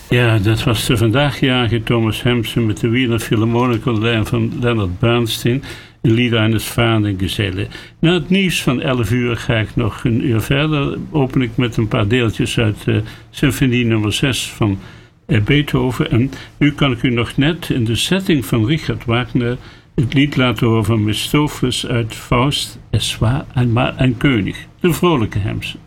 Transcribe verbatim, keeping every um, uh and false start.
Ja, dat was de vandaagjage Thomas Hampson met de Wiener Philharmonical lijn van Leonard Bernstein. Een lied eines fahrenden Gesellen. Na het nieuws van elf uur ga ik nog een uur verder. Open ik met een paar deeltjes uit uh, symfonie nummer zes van uh, Beethoven. En nu kan ik u nog net in de setting van Richard Wagner het lied laten horen van Mephistopheles uit Faust. Es war einmal ein König. De vrolijke Hampson.